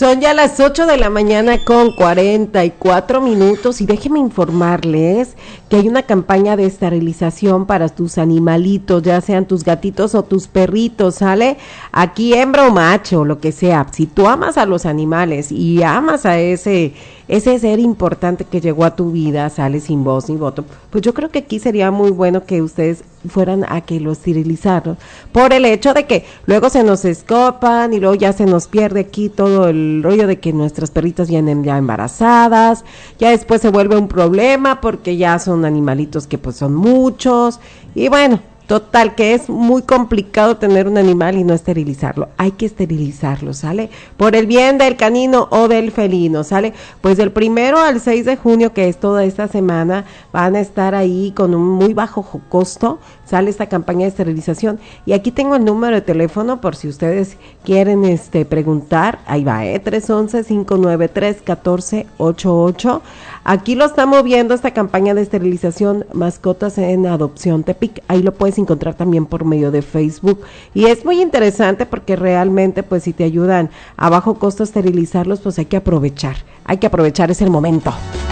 Son ya las 8 de la mañana con 44 minutos y déjenme informarles que hay una campaña de esterilización para tus animalitos, ya sean tus gatitos o tus perritos, ¿sale? Aquí hembra o macho, lo que sea. Si tú amas a los animales y amas a ese ser importante que llegó a tu vida, sale sin voz ni voto, pues yo creo que aquí sería muy bueno que ustedes fueran a que lo esterilizaran, por el hecho de que luego se nos escapan y luego ya se nos pierde aquí todo el rollo de que nuestras perritas vienen ya embarazadas, ya después se vuelve un problema porque ya son animalitos que pues son muchos, y bueno, total, que es muy complicado tener un animal y no esterilizarlo. Hay que esterilizarlo, ¿sale? Por el bien del canino o del felino, ¿sale? Pues del 1 al 6 de junio, que es toda esta semana, van a estar ahí con un muy bajo costo, sale esta campaña de esterilización. Y aquí tengo el número de teléfono por si ustedes quieren preguntar. Ahí va, 311-593-1488. Aquí lo estamos viendo, esta campaña de esterilización Mascotas en Adopción Tepic. Ahí lo puedes encontrar también por medio de Facebook. Y es muy interesante porque realmente, pues si te ayudan a bajo costo a esterilizarlos, pues hay que aprovechar, es el momento.